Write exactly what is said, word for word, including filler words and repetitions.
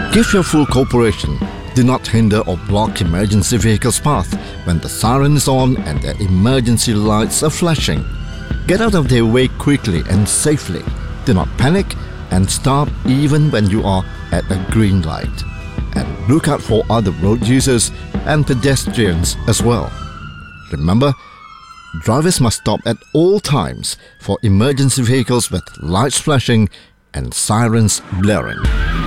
Give your full cooperation. Do not hinder or block emergency vehicles' path when the siren is on and their emergency lights are flashing. Get out of their way quickly and safely. Do not panic and stop even when you are at a green light. And look out for other road users and pedestrians as well. Remember, drivers must stop at all times for emergency vehicles with lights flashing and sirens blaring.